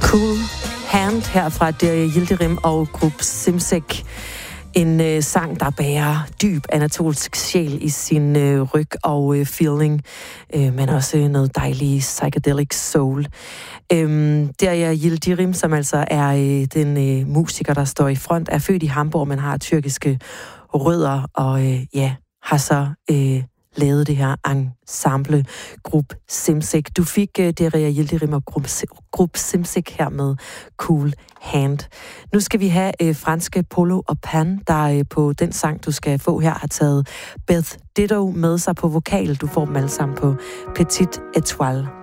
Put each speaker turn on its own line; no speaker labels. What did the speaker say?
Cool Hand her fra Derya Yildirim og Grup Simsek. En sang, der bærer dyb anatolsk sjæl i sin ryg og feeling, men også noget dejlig psychedelic soul. Derya Yildirim, som altså er den musiker, der står i front, er født i Hamburg, men har tyrkiske rødder, og har så lavet det her ensemble Grup Simsek. Du fik Derya Yildirim og Grup Simsek her med Cool Hand. Nu skal vi have franske Polo og Pan, der på den sang, du skal få her, har taget Beth Ditto med sig på vokal. Du får dem alle sammen på Petite Étoile.